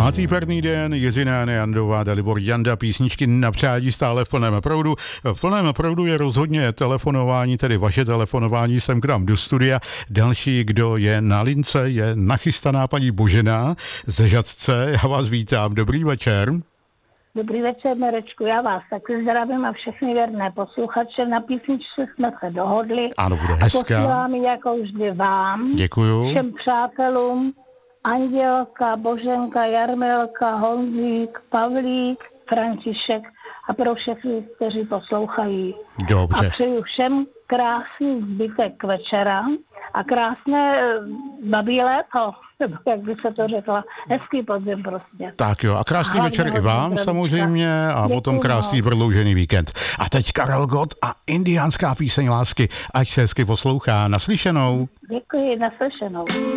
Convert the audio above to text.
Pátý parný den, Jiřina Neandová, Dalibor Janda, písničky na přání stále v plném proudu. V plném proudu je rozhodně telefonování, tedy vaše telefonování sem k nám do studia. Další, kdo je na lince, je nachystaná paní Božena ze Žatce. Já vás vítám, dobrý večer. Dobrý večer, Mirečku, já vás taky zdravím a všechny věrné posluchače. Na písničce jsme se dohodli. Ano, bude hezká. A posílám ji jako vždy vám. Děkuju. Všem přátelům. Andělka, Boženka, Jarmilka, Honzík, Pavlík, František a pro všechny, kteří poslouchají. Dobře. A přeju všem krásný zbytek večera a krásné babí léto, nebo jak by se to řekla, hezký podzim prostě. Tak jo, a krásný večer i vám samozřejmě a Děkuju, potom krásný prodloužený víkend. A teď Karel Gott a indiánská píseň lásky, ať se hezky poslouchá. Naslyšenou. Děkuji, naslyšenou.